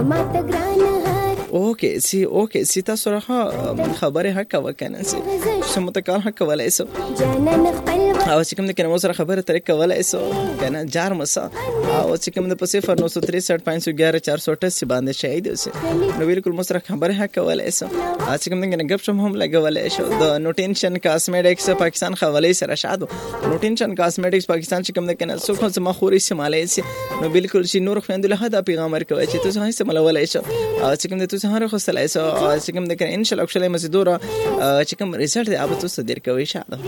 اوکې سی تاسو راخه خبره حق وکنه سی شمتکار حق ولای سو او چې کوم د کنه سره خبره طریقه ولای سو کنه جار مسا او چې کوم د په 0963.511.488 باندې شهید اوسه نو بالکل مسره خبره حق ولای سو چې کوم د کنه غب شم هم لګولای شو د نوټینشن کاسمیټکس پاکستان خولای سره شادو نوټینشن کاسمیټکس پاکستان چې کوم د کنه سو خو ما خوري استعمالای سي نو بالکل چې نور خويندل هدا پیغام ورکوي چې تاسو هم استعمالولای شو چې کوم د تاسو هر خو سلای سو چې کوم د کنه ان شاء الله خپل مزدورا چې کوم ریزلټ دی اوبه تاسو در کوي شاده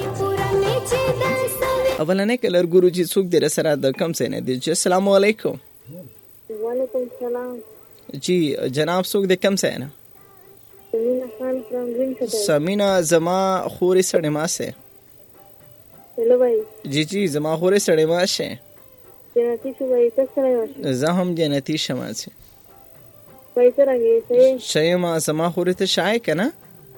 اولنې کلر ګورو چې څوک در سره د کم څه نه دی چې السلام علیکم وعلیکم السلام جی جناب څوک د کم څه نه سمینا زما خوري سړې ما سه هلو بھائی جی زما خوري سړې ما شه جنتی شو بھائی تاسو سره زه هم جنتی شمه سه بھائی سره کې شې ما زما خوري ته شای کنه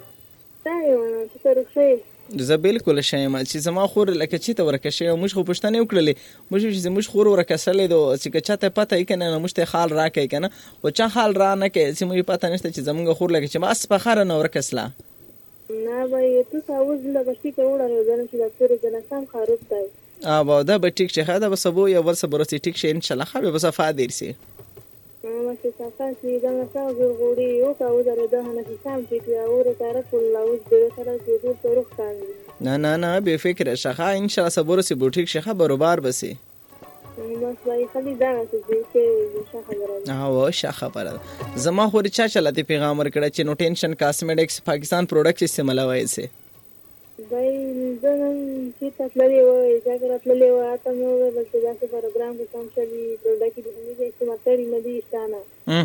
تایو ته رخصه زه بالکل شایم چې زما خور لکه چې ته ورکه شی موږ خو پښتنه وکړلې موږ خور ورکه سره دو چې چاته پته یې کنه موږ ته خال راکې کنه او چا خال را نه کې چې موږ پته نشته چې زمونږ خور لکه چې ما اس په خره نه ورکسلا نه بھائی ته تاسو د بشي ته وړاندې ځنه چې د پوره جنا سم خروب دی با دا به ټیک شه دا به سبو یا ور سبو رسې ټیک شه ان شاء الله خو به صفه دیر سي چې صفه سي دا مساو ګورغوري او کاو درته نه سم چې اوره کار کول او د سره چې ټول ورخ نه بے فکر شخه ان شاء الله صبر سي بوټیک شخه برابر بسي بس وای خلی دا چې شخه او شخه پر زما خو چا چلاته پیغام ورکړه چې نوټینشن کاسمیټکس پاکستان پروډکټ استعمالوي سي بھائی دنن چې تاسو لري وای ځکه تللی و اته نو ولته دا څه پروګرام کې کوم شلی پروډکټ دې نه استعمالي نه دي ستانه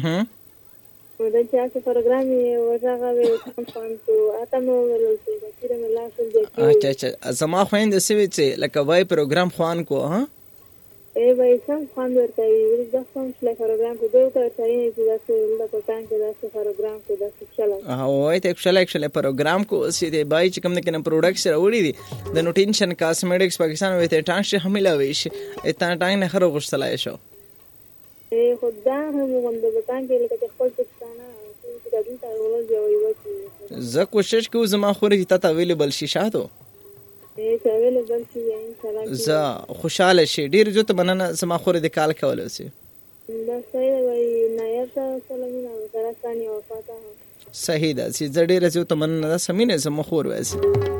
نو دا چې تاسو پروګرام یې ورغه کوم پانتو اته نو ولته دا چې ملا شول دې اچھا زما خويند سوي چې لکه وای پروګرام خوان کو ها اے بھائی سم خوان ورته وي دا کوم شلی پروګرام کو دوه تر ځای چې دا څه ولته پټان کې دا څه پروګرام کو دا څه چلا وای ته شلی پروګرام کو چې دی بای چې کوم د کنه پروډکټ سره وړي دي د نوټینشن کاسمیټکس پاکستان وې ته ټانش حمله وي شي اته ټانګ نه خرو غشتلای شو اے خدا هم غوند بتان کې لکه خپل پښتانه چې دا دې ته ورځي وي زه کوشش کوم زما خوري ته اویلیبل شي شاته اے اویلیبل شي ان شاء الله زه خوشاله شي ډیر جو ته مننه زما خوري د کال کول وسی دا صحیح وای نه یا سلامونه ورساني او پاته صحیح ده چې ډیر جو ته مننه سمینه زما خور وسی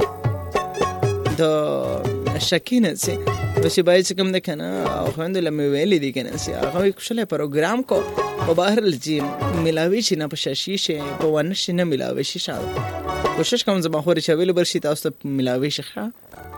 د شکینه سي وسی بای چې کوم د کنه خوند لمه ویلې دي کنه سي هغه کوشله پروګرام کو په بهر لجی ملاوي شي نه په شیشه په ونه شي نه ملاوي شي شاو کوشش کوم زما خوري چې ویل برشي تاسو ته ملاوي شي ښه